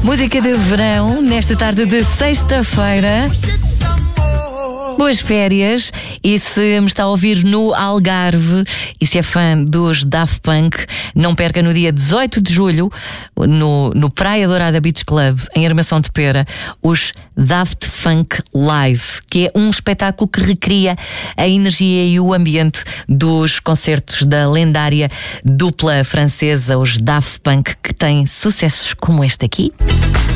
Música de verão, nesta tarde de sexta-feira. Boas férias. E se me está a ouvir no Algarve e se é fã dos Daft Punk, não perca no dia 18 de julho, no Praia Dourada Beach Club, em Armação de Pera, os Daft Punk Live, que é um espetáculo que recria a energia e o ambiente dos concertos da lendária dupla francesa, os Daft Punk, que têm sucessos como este aqui.